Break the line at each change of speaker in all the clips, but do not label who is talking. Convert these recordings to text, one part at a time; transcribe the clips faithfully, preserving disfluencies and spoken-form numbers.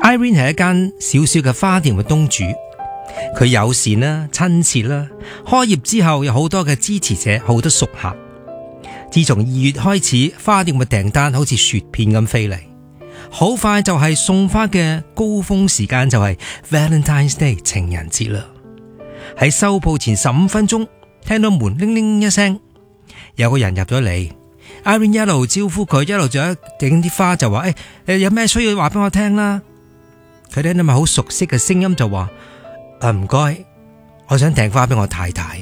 Irene 係一間小小嘅花店嘅東主，佢友善啦、親切啦，開業之後有好多嘅支持者，好多熟客。自從二月開始，花店嘅訂單好似雪片咁飛嚟，好快就係送花嘅高峰時間，就係 Valentine's Day 情人節啦。喺收鋪前十五分鐘，聽到門鈴鈴一聲，有個人入咗嚟。Irene 一路招呼佢，一路仲有整啲花，就話誒誒，有咩需要話俾我聽啦。佢聽到咪好熟悉嘅聲音就話：啊唔該，我想訂花俾我太太。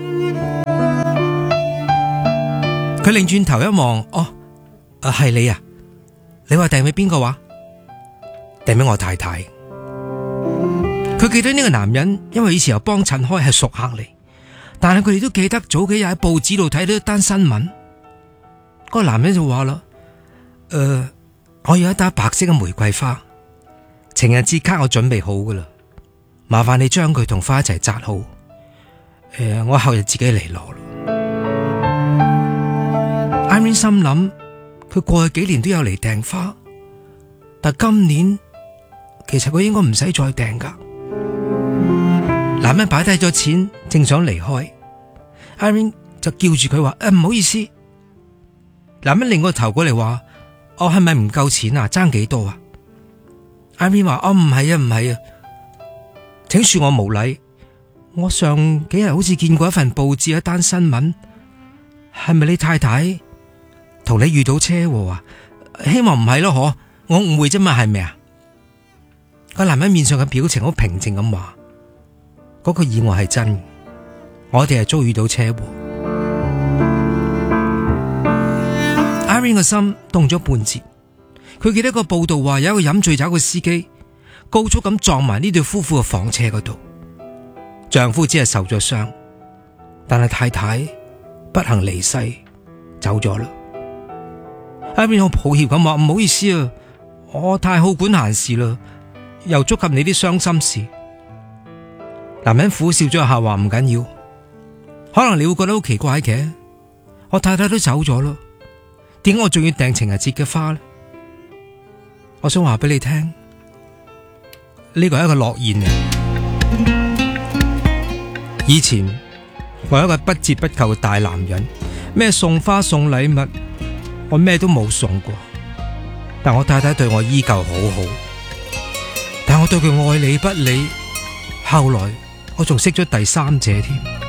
佢擰轉頭一望，哦，啊係你啊！你話訂俾邊個話？訂俾我太太。佢記得呢個男人，因為以前又幫襯開，係熟客嚟。但係佢哋都記得早幾日喺報紙度睇到一單新聞。嗰個男人就話啦：誒、呃，我有一打白色嘅玫瑰花，情人節卡我準備好噶啦，麻煩你將佢同花一齊紮好。誒、呃，我後日自己嚟攞。Irene 心諗，佢過去幾年都有嚟訂花，但今年其實佢應該唔使再訂噶。男人擺低咗錢，正想離開 ，Irene 就叫住佢話：誒，唔好意思。男人擰個頭過嚟話：我係咪唔夠錢啊？爭幾多啊 ？Irene 話：哦，唔係啊，唔係啊，請恕我無禮。我上幾日好似見過一份報紙一單新聞，係咪你太太同你遇到車禍啊？希望唔係咯，嗬，我誤會啫嘛，係咪啊？個男人面上嘅表情好平靜咁話：嗰個意外係真，我哋係遭遇到車禍。Irene 個心凍咗半截，佢記得個報道話有一個飲醉酒嘅司機高速咁撞埋呢對夫婦嘅房車嗰度，丈夫只係受咗傷，但係太太不幸離世走咗啦。Irene 好抱歉咁話：唔好意思啊，我太好管閒事啦，又觸及你啲傷心事。男人苦笑咗一下話：唔緊要，可能你會覺得好奇怪嘅，我太太都走咗咯，點解我仲要訂情人節嘅花呢？我想話俾你聽，呢個係一個諾言嚟。以前我係一個不折不扣嘅大男人，咩送花送禮物我咩都冇送過，但我太太對我依舊好好，但我對佢愛理不理。後來我仲識咗第三者添。